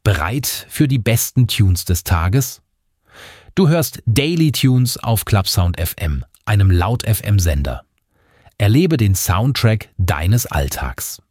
Bereit für die besten Tunes des Tages? Du hörst Daily Tunes auf Clubsound FM, einem Laut FM Sender. Erlebe den Soundtrack deines Alltags.